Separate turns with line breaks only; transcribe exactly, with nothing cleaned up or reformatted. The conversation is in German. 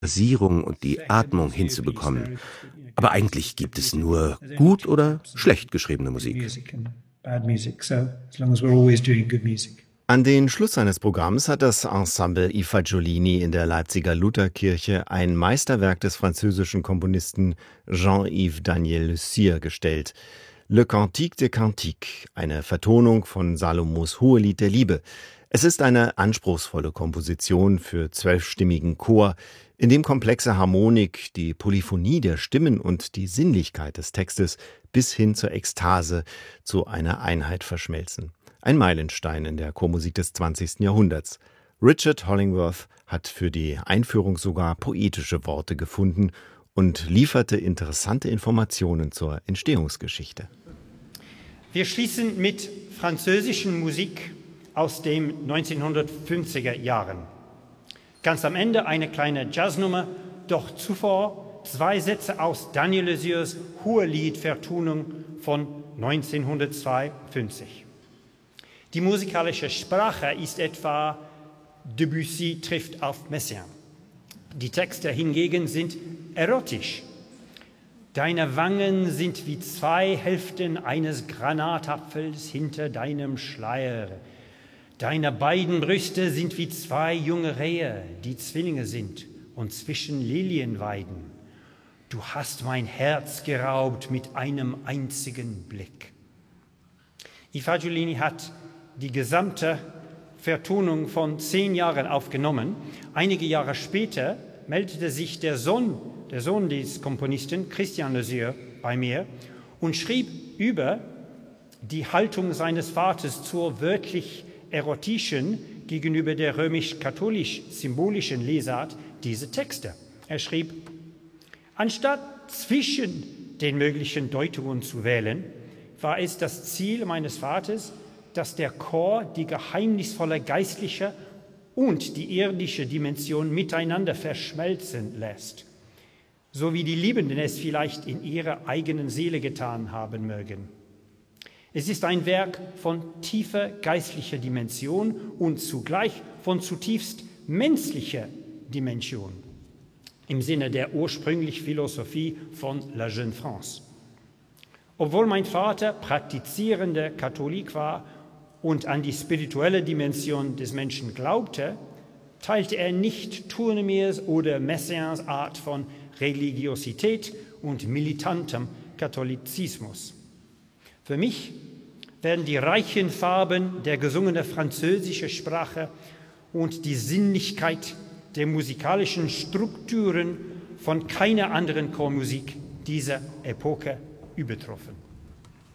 Basierung und die Atmung hinzubekommen. Aber eigentlich gibt es nur gut oder schlecht geschriebene Musik.
An den Schluss seines Programms hat das Ensemble I Fagiolini in der Leipziger Lutherkirche ein Meisterwerk des französischen Komponisten Jean-Yves Daniel Le Sire gestellt. Le Cantique des Cantiques, eine Vertonung von Salomos Hohelied der Liebe. Es ist eine anspruchsvolle Komposition für zwölfstimmigen Chor, in dem komplexe Harmonik, die Polyphonie der Stimmen und die Sinnlichkeit des Textes bis hin zur Ekstase zu einer Einheit verschmelzen. Ein Meilenstein in der Chormusik des zwanzigsten Jahrhunderts. Richard Hollingworth hat für die Einführung sogar poetische Worte gefunden und lieferte interessante Informationen zur Entstehungsgeschichte.
Wir schließen mit französischen Musik aus den neunzehnhundertfünfziger Jahren. Ganz am Ende eine kleine Jazznummer, doch zuvor zwei Sätze aus Daniel Le Sires Hohelied-Vertonung von neunzehnhundertzweiundfünfzig. Die musikalische Sprache ist etwa Debussy trifft auf Messiaen. Die Texte hingegen sind erotisch. Deine Wangen sind wie zwei Hälften eines Granatapfels hinter deinem Schleier. Deine beiden Brüste sind wie zwei junge Rehe, die Zwillinge sind und zwischen Lilien weiden. Du hast mein Herz geraubt mit einem einzigen Blick. I Fagiolini hat die gesamte Vertonung von zehn Jahren aufgenommen. Einige Jahre später meldete sich der Sohn, der Sohn des Komponisten, Christian Le Sire, bei mir und schrieb über die Haltung seines Vaters zur wörtlich erotischen gegenüber der römisch-katholisch-symbolischen Lesart diese Texte. Er schrieb, anstatt zwischen den möglichen Deutungen zu wählen, war es das Ziel meines Vaters, dass der Chor die geheimnisvolle geistliche und die irdische Dimension miteinander verschmelzen lässt, so wie die Liebenden es vielleicht in ihrer eigenen Seele getan haben mögen. Es ist ein Werk von tiefer geistlicher Dimension und zugleich von zutiefst menschlicher Dimension, im Sinne der ursprünglichen Philosophie von La Jeune France. Obwohl mein Vater praktizierender Katholik war und an die spirituelle Dimension des Menschen glaubte, teilte er nicht Tournemires oder Messiaens Art von Religiosität und militantem Katholizismus. Für mich werden die reichen Farben der gesungenen französischen Sprache und die Sinnlichkeit der musikalischen Strukturen von keiner anderen Chormusik dieser Epoche übertroffen.